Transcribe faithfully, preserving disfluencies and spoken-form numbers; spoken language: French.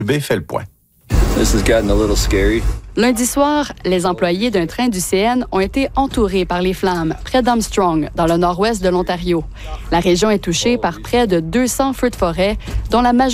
B fait le point. This has gotten a little scary. Lundi soir, les employés d'un train du C N ont été entourés par les flammes près d'Armstrong, dans le nord-ouest de l'Ontario. La région est touchée par près de deux cents feux de forêt, dont la majorité